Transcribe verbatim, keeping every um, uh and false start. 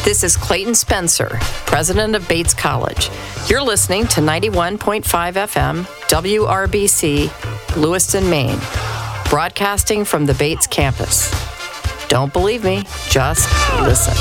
This is Clayton Spencer, president of Bates College. You're listening to ninety-one point five F M, W R B C, Lewiston, Maine, broadcasting from the Bates campus. Don't believe me, just listen.